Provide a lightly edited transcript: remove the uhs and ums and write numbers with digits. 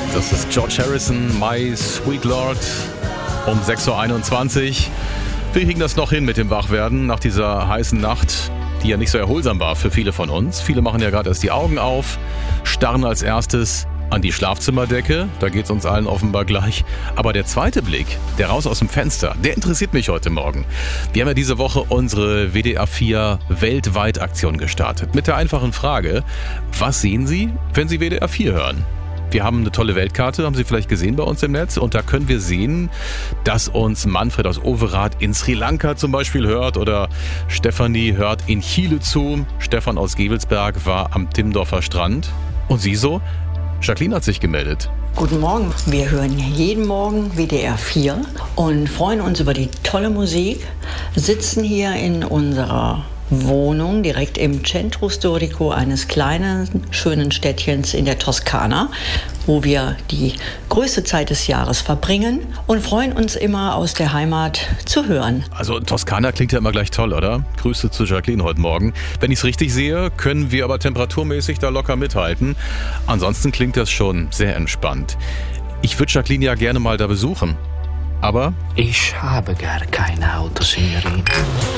Das ist George Harrison, My Sweet Lord, um 6.21 Uhr. Wir kriegen das noch hin mit dem Wachwerden nach dieser heißen Nacht, die ja nicht so erholsam war für viele von uns. Viele machen ja gerade erst die Augen auf, starren als erstes an die Schlafzimmerdecke. Da geht's uns allen offenbar gleich. Aber der zweite Blick, der raus aus dem Fenster, der interessiert mich heute Morgen. Wir haben ja diese Woche unsere WDR 4 Weltweit-Aktion gestartet. Mit der einfachen Frage, was sehen Sie, wenn Sie WDR 4 hören? Wir haben eine tolle Weltkarte, haben Sie vielleicht gesehen bei uns im Netz. Und da können wir sehen, dass uns Manfred aus Overath in Sri Lanka zum Beispiel hört. Oder Stefanie hört in Chile zu. Stefan aus Gevelsberg war am Timmendorfer Strand. Und Sie so? Jacqueline hat sich gemeldet. Guten Morgen. Wir hören jeden Morgen WDR 4 und freuen uns über die tolle Musik, sitzen hier in unserer Wohnung direkt im Centro Storico eines kleinen, schönen Städtchens in der Toskana, wo wir die größte Zeit des Jahres verbringen und freuen uns immer aus der Heimat zu hören. Also Toskana klingt ja immer gleich toll, oder? Grüße zu Jacqueline heute Morgen. Wenn ich es richtig sehe, können wir aber temperaturmäßig da locker mithalten. Ansonsten klingt das schon sehr entspannt. Ich würde Jacqueline ja gerne mal da besuchen. Aber ich habe gar kein Auto, Signorina.